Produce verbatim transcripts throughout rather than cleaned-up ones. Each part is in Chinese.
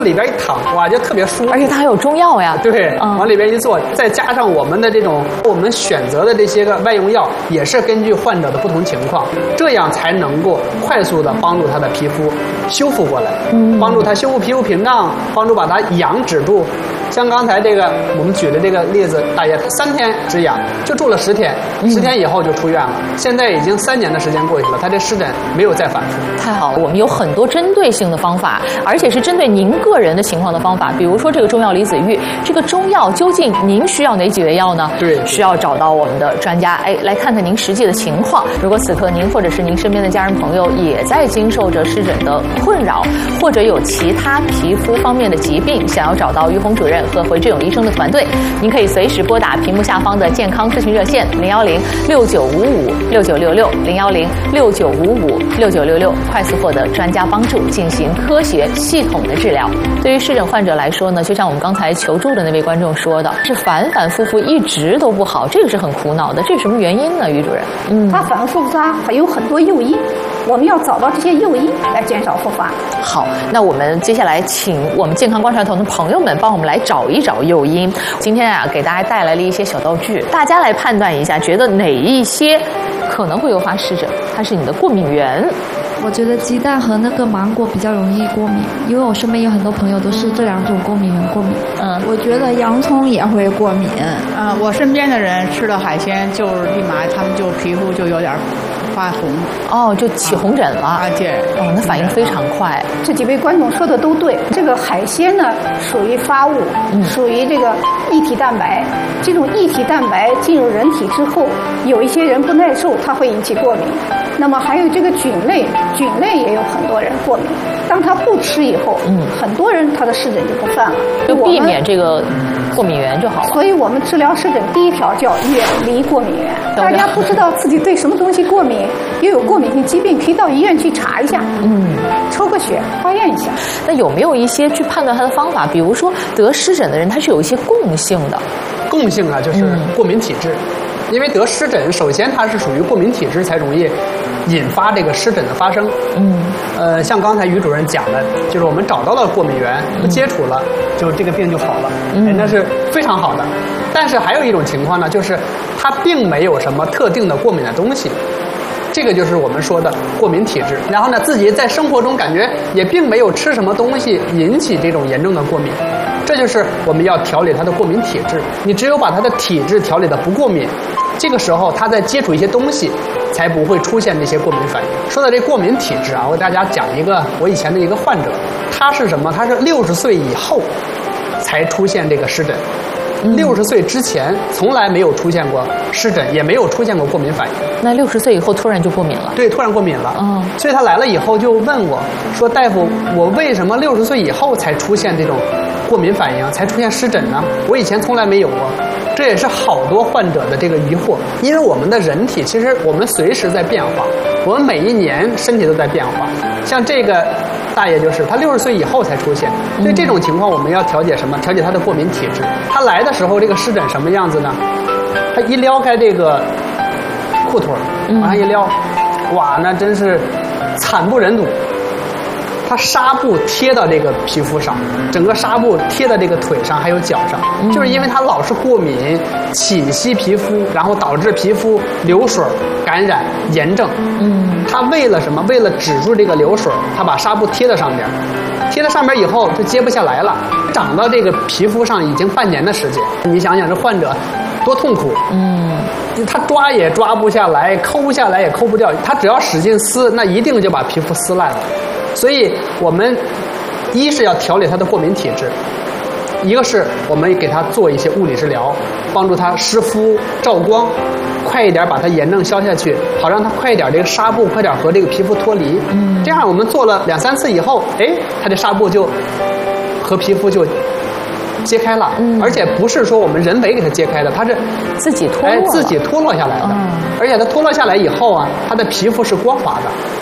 里边一躺，哇，就特别舒服。 而且它还有中药呀。 对，嗯、往里边一坐，再加上我们的这种我们选择的这些个外用药，也是根据患者的不同情况，这样才能够快速的帮助他的皮肤修复过来，嗯，帮助他修复皮肤屏障，帮助把它痒止住。像刚才这个我们举的这个例子，大爷三天止痒就住了十天，十天以后就出院了。现在已经三年的时间过去了，他这湿疹没有再反复。 太好了，我们有很多针对性的方法，而且是针对您个人的情况的方法。比如说这个中药李子玉，这个中药究竟您需要哪几味药呢？ 对， 需要找到我们的专家，哎，来看看您实际的情况。如果此刻您或者是您身边的家人朋友也在经受着湿疹的困扰，或者有其他皮肤方面的疾病，想要找到于红主任和回志勇医生的团队，您可以随时拨打屏幕下方的健康咨询热线零幺零六九五五六九六六零幺零六九五五六九六六，快速获得专家帮助，进行科学系统的治疗。对于湿疹患者来说呢，就像我们刚才求助的那位观众说的，是反反复复一直都不好，这个是很苦恼的。这是什么原因呢，于主任？ 嗯，它反反复复它还有很多诱因，我们要找到这些诱因来减少复发。 好，那我们接下来请我们健康观察团的朋友们帮我们来找一找诱因。今天啊，给大家带来了一些小道具，大家来判断一下，觉得哪一些可能会诱发湿疹，它是你的过敏源。 我觉得鸡蛋和那个芒果比较容易过敏，因为我身边有很多朋友都是这两种过敏源过敏。 嗯，我觉得洋葱也会过敏。嗯，我身边的人吃了海鲜，就是立马他们就皮肤就有点发红。 哦，就起红疹了。 啊，对。 哦，那反应非常快。 这几位观众说的都对，这个海鲜呢属于发物，嗯、属于这个异体蛋白。这种异体蛋白进入人体之后，有一些人不耐受，它会引起过敏。那么还有这个菌类，菌类也有很多人过敏。当他不吃以后，嗯，很多人他的湿疹就不犯了， 就避免这个过敏源就好了。 所以我们治疗湿疹第一条叫远离过敏源。大家不知道自己对什么东西过敏，又有过敏性疾病，可以到医院去查一下，嗯，抽个血化验一下。 那有没有一些去判断它的方法？比如说得湿疹的人，他是有一些共性的。 共性啊，就是过敏体质。嗯，因为得湿疹，首先它是属于过敏体质才容易引发这个湿疹的发生。嗯，呃，像刚才于主任讲的，就是我们找到了过敏源，不接触了，就这个病就好了，嗯，那是非常好的。但是还有一种情况呢，就是它并没有什么特定的过敏的东西。这个就是我们说的过敏体质。然后呢，自己在生活中感觉也并没有吃什么东西引起这种严重的过敏。这就是我们要调理他的过敏体质。你只有把他的体质调理的不过敏，这个时候他在接触一些东西，才不会出现这些过敏反应。说到这过敏体质啊，我给大家讲一个我以前的一个患者，他是什么？他是六十岁以后才出现这个湿疹。六十岁之前从来没有出现过湿疹，也没有出现过过敏反应。 那六十岁以后突然就过敏了？ 对，突然过敏了。嗯，所以他来了以后就问我说：“大夫，我为什么六十岁以后才出现这种过敏反应，才出现湿疹呢？我以前从来没有过。”这也是好多患者的这个疑惑，因为我们的人体其实我们随时在变化，我们每一年身体都在变化。像这个大爷就是他六十岁以后才出现，所以这种情况我们要调节什么？调节他的过敏体质。他来的时候这个湿疹什么样子呢？他一撩开这个裤腿往上一撩，哇，那真是惨不忍睹。它纱布贴到这个皮肤上，整个纱布贴到这个腿上还有脚上，嗯，就是因为它老是过敏侵袭皮肤，然后导致皮肤流水、感染、炎症。嗯，它为了什么？为了止住这个流水，它把纱布贴在上面，贴在上面以后就揭不下来了，长到这个皮肤上已经半年的时间。你想想这患者多痛苦。嗯，他抓也抓不下来，抠下来也抠不掉，他只要使劲撕，那一定就把皮肤撕烂了。所以我们一是要调理他的过敏体质，一个是我们给他做一些物理治疗，帮助他湿敷照光，快一点把他炎症消下去，好让他快一点这个纱布快点和这个皮肤脱离。嗯，这样我们做了两三次以后，哎，他的纱布就和皮肤就揭开了，嗯，而且不是说我们人为给它揭开的，它是自己脱落， 哎，自己脱落下来的。嗯，而且它脱落下来以后啊，它的皮肤是光滑的。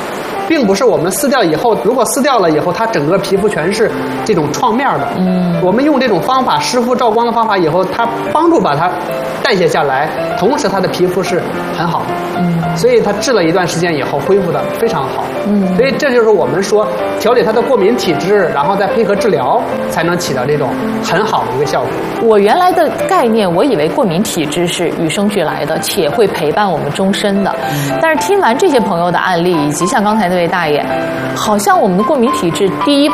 并不是我们撕掉以后，如果撕掉了以后，它整个皮肤全是这种创面的。嗯，我们用这种方法，湿敷照光的方法以后，它帮助把它代谢下来，同时它的皮肤是很好的。嗯，所以它治了一段时间以后，恢复的非常好。嗯，所以这就是我们说调理它的过敏体质，然后再配合治疗，才能起到这种很好的一个效果。 我原来的概念，我以为过敏体质是与生俱来的，且会陪伴我们终身的。但是听完这些朋友的案例，以及像刚才那位大爷，好像我们的过敏体质第一